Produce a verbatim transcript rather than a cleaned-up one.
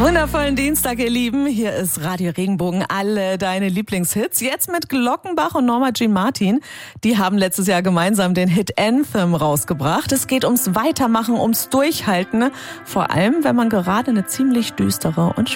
Wundervollen Dienstag, ihr Lieben. Hier ist Radio Regenbogen, alle deine Lieblingshits. Jetzt mit Glockenbach und Norma Jean Martin. Die haben letztes Jahr gemeinsam den Hit Anthem rausgebracht. Es geht ums Weitermachen, ums Durchhalten. Vor allem, wenn man gerade eine ziemlich düstere und